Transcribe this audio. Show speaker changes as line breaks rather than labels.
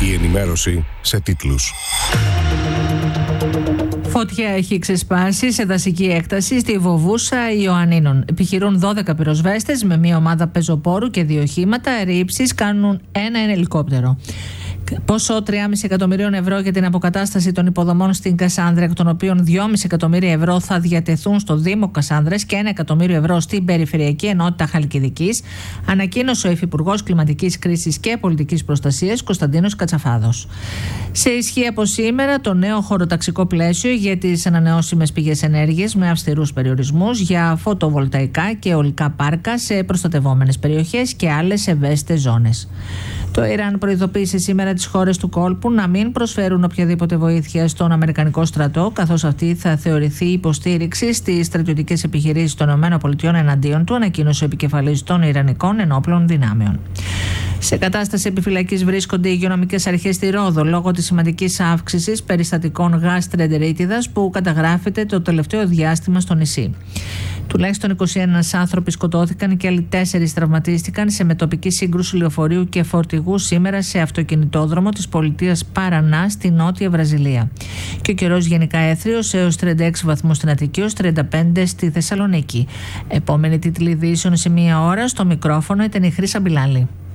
Η ενημέρωση σε τίτλους.
Φωτιά έχει ξεσπάσει σε δασική έκταση στη Βοβούσα Ιωαννίνων. Επιχειρούν 12 πυροσβέστες με μία ομάδα πεζοπόρου και 2 οχήματα. Ρήψεις κάνουν ένα ελικόπτερο. Ποσό 3,5 εκατομμυρίων ευρώ για την αποκατάσταση των υποδομών στην Κασάνδρα, εκ των οποίων 2,5 εκατομμύρια ευρώ θα διατεθούν στο Δήμο Κασάνδρας και 1 εκατομμύριο ευρώ στην Περιφερειακή Ενότητα Χαλκιδικής, ανακοίνωσε ο Υφυπουργός Κλιματικής Κρίσης και Πολιτικής Προστασίας Κωνσταντίνος Κατσαφάδος. Σε ισχύ από σήμερα το νέο χωροταξικό πλαίσιο για τις ανανεώσιμες πηγές ενέργειας με αυστηρούς περιορισμούς για φωτοβολταϊκά και αιωλικά πάρκα σε προστατευόμενες περιοχές και άλλες ευαίσθητες ζώνες. Το Ιράν προειδοποίησε σήμερα τις χώρες του κόλπου να μην προσφέρουν οποιαδήποτε βοήθεια στον Αμερικανικό στρατό, καθώς αυτή θα θεωρηθεί υποστήριξη στις στρατιωτικές επιχειρήσεις των ΗΠΑ εναντίον του, ανακοίνωσε ο επικεφαλής των Ιρανικών ενόπλων δυνάμεων. Σε κατάσταση επιφυλακής βρίσκονται οι υγειονομικές αρχές στη Ρόδο λόγω της σημαντικής αύξησης περιστατικών γαστρεντερίτιδας που καταγράφεται το τελευταίο διάστημα στο νησί. Τουλάχιστον 21 άνθρωποι σκοτώθηκαν και άλλοι 4 τραυματίστηκαν σε μετοπική σύγκρουση λεωφορείου και φορτηγού σήμερα σε αυτοκινητόδρομο της πολιτείας Παρανά στη Νότια Βραζιλία. Και ο καιρός γενικά έθριος έως 36 βαθμούς στην Αττική, έως 35 στη Θεσσαλονίκη. Επόμενη τίτλη ειδήσεων σε 1 ώρα. Στο μικρόφωνο ήταν η Χρύσα Μπιλάλη.